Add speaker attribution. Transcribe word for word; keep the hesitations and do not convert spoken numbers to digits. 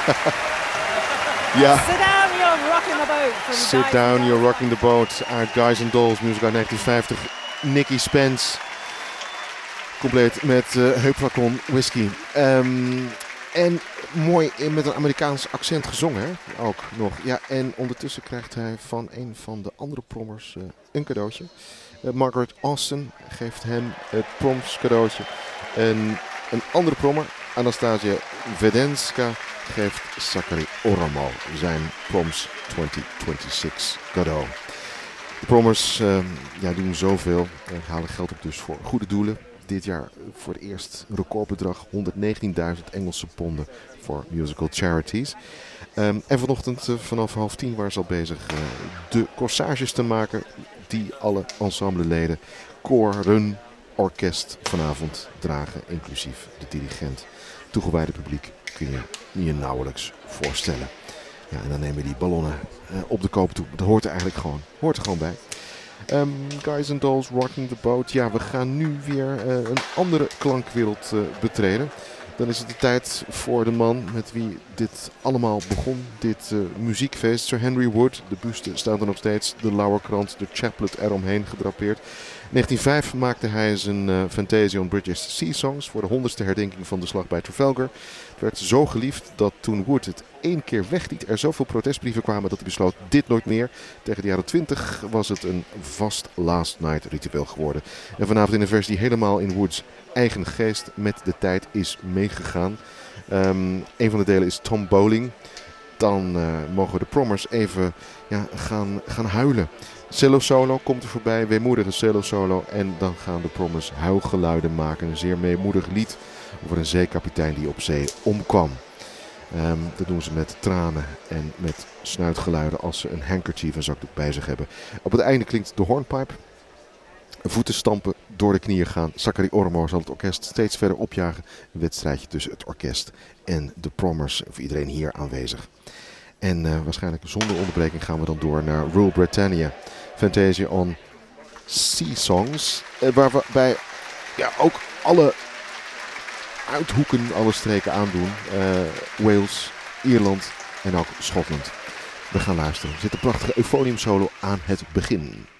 Speaker 1: Ja.
Speaker 2: Sit down, you're rocking the boat. From
Speaker 1: Sit
Speaker 2: Guys
Speaker 1: Down,
Speaker 2: and
Speaker 1: You're
Speaker 2: Dolls.
Speaker 1: Rocking the Boat uit Guys and Dolls, musical uit negentien vijftig. Nicky Spence, compleet met uh, heupflacon whisky. Um, en mooi met een Amerikaans accent gezongen, hè? Ook nog. Ja, en ondertussen krijgt hij van een van de andere prommers uh, een cadeautje. Uh, Margaret Austin geeft hem het proms cadeautje. En een andere prommer, Anastasia Vedenska, geeft Zachary Oramo zijn proms twintig zesentwintig cadeau. De prommers uh, ja, doen zoveel en halen geld op dus voor goede doelen. Dit jaar voor het eerst een recordbedrag, honderdnegentienduizend Engelse ponden voor musical charities. Um, en vanochtend uh, vanaf half tien waren ze al bezig uh, de corsages te maken die alle ensembleleden, koren, orkest vanavond dragen, inclusief de dirigent. Toegewijde publiek kun je je nauwelijks voorstellen. Ja, en dan nemen die ballonnen uh, op de koop toe. Dat hoort er eigenlijk gewoon, hoort er gewoon bij. Um, Guys and Dolls, Rocking the Boat. Ja, we gaan nu weer uh, een andere klankwereld uh, betreden. Dan is het de tijd voor de man met wie dit allemaal begon. Dit uh, muziekfeest, Sir Henry Wood. De buste staat er nog steeds. De lauwerkrans, de chaplet eromheen gedrapeerd. In negentien vijf maakte hij zijn uh, Fantasia on British Sea Songs voor de honderdste herdenking van de slag bij Trafalgar. Het werd zo geliefd dat toen Wood het één keer wegliet, er zoveel protestbrieven kwamen dat hij besloot dit nooit meer. Tegen de jaren twintig was het een vast last night ritueel geworden. En vanavond in een versie die helemaal in Woods eigen geest met de tijd is meegegaan. Um, een van de delen is Tom Bowling. Dan uh, mogen we de prommers even ja, gaan, gaan huilen. Cello solo komt er voorbij, weemoedige cello solo. En dan gaan de prommers huilgeluiden maken. Een zeer weemoedig lied over een zeekapitein die op zee omkwam. Um, dat doen ze met tranen en met snuitgeluiden als ze een handkerchief en zakdoek bij zich hebben. Op het einde klinkt de hornpipe. Voeten stampen, door de knieën gaan. Zachary Oramo zal het orkest steeds verder opjagen. Een wedstrijdje tussen het orkest en de prommers, voor iedereen hier aanwezig. En uh, waarschijnlijk zonder onderbreking gaan we dan door naar Rule Britannia. Fantasia on Sea Songs. Uh, waarbij ja, ook alle uithoeken, alle streken aandoen. Uh, Wales, Ierland en ook Schotland. We gaan luisteren. Er zit een prachtige euphonium solo aan het begin.